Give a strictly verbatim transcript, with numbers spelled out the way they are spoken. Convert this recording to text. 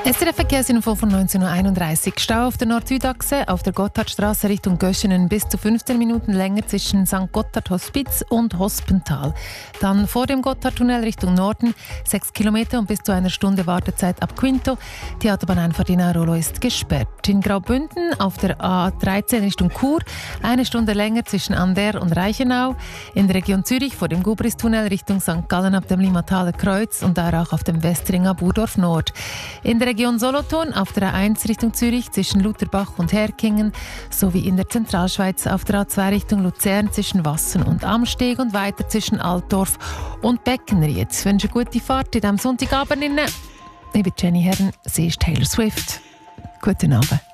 S R F-Verkehrsinfo von neunzehn Uhr einunddreißig. Stau auf der Nord-Süd-Achse, auf der Gotthardstraße Richtung Göschenen bis zu fünfzehn Minuten länger zwischen Sankt Gotthard-Hospiz und Hospental. Dann vor dem Gotthardtunnel Richtung Norden sechs Kilometer und bis zu einer Stunde Wartezeit ab Quinto. Die Autobahneinfahrt in Airolo ist gesperrt. In Graubünden auf der A dreizehn Richtung Chur eine Stunde länger zwischen Ander und Reichenau. In der Region Zürich vor dem Gubristunnel Richtung Sankt Gallen ab dem Limmataler Kreuz und da auch auf dem Westring ab Burdorf Nord. In der Region Solothurn auf der A eins Richtung Zürich zwischen Lutherbach und Herkingen sowie in der Zentralschweiz auf der A zwei Richtung Luzern zwischen Wassen und Amsteg und weiter zwischen Altdorf und Beckenried. Ich wünsche eine gute Fahrt in diesem Sonntagabend. Ich bin Jenny Herren, sie ist Taylor Swift. Guten Abend.